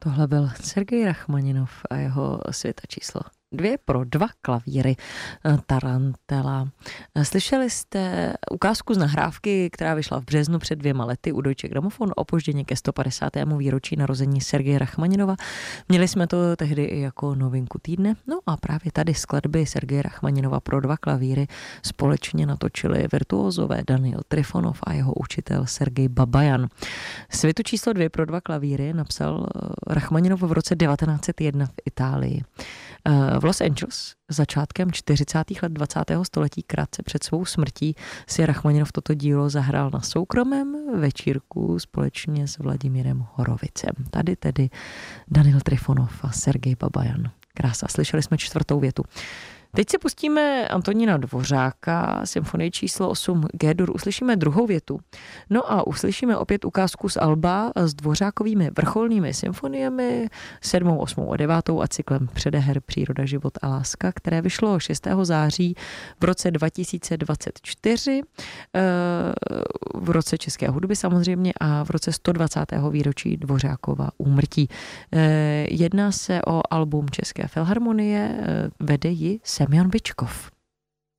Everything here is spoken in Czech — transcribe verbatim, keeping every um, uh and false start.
Tohle byl Sergej Rachmaninov a jeho Světa číslo dvě pro dva klavíry Tarantela. Slyšeli jste ukázku z nahrávky, která vyšla v březnu před dvěma lety u Deutsche Grammophon opožděně ke sto padesátému výročí narození Sergeje Rachmaninova. Měli jsme to tehdy i jako novinku týdne. No a právě tady skladby Sergeje Rachmaninova pro dva klavíry společně natočili virtuózové Daniil Trifonov a jeho učitel Sergej Babajan. Světu číslo dvě pro dva klavíry napsal Rachmaninov v roce devatenáct set jedna v Itálii. V Los Angeles začátkem čtyřicátých let dvacátého století krátce před svou smrtí si Rachmaninov toto dílo zahrál na soukromém večírku společně s Vladimírem Horovicem. Tady tedy Daniil Trifonov a Sergej Babajan. Krása, slyšeli jsme čtvrtou větu. Teď si pustíme Antonína Dvořáka, symfonii číslo osm G-dur, uslyšíme druhou větu. No a uslyšíme opět ukázku z alba s Dvořákovými vrcholnými symfoniemi, sedmou, osmou a devátou a cyklem Předeher, Příroda, život a láska, které vyšlo šestého září v roce dva tisíce dvacet čtyři, v roce české hudby samozřejmě a v roce sto dvacátého výročí Dvořákova úmrtí. Jedná se o album České filharmonie, vede ji Semjon Byčkov.